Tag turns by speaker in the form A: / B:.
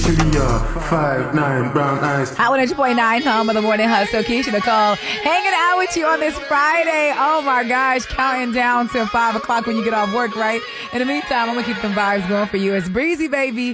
A: 5'9", brown eyes.
B: Hot 100.9, home of the morning hustle. Keisha Nicole hanging out with you on this Friday. Oh my gosh, counting down till 5 o'clock when you get off work, right? In the meantime, I'm going to keep them vibes going for you. It's Breezy, baby.